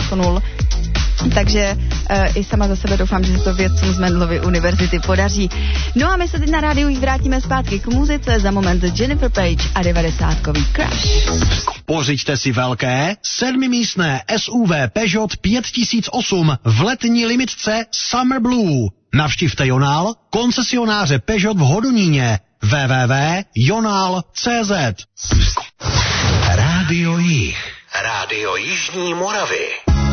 posunul. Takže i sama za sebe doufám, že se to vědcům z Mendelovy univerzity podaří. No a my se teď na rádiu jich vrátíme zpátky k muzice, za moment Jennifer Page a 90kový Crush. Pořiďte si velké 7místné SUV Peugeot 5008 v letní limitce Summer Blue. Navštivte Jonál, koncesionáře Peugeot v Hodoníně. www.jonal.cz. Rádio Jih. Rádio Jižní Moravy.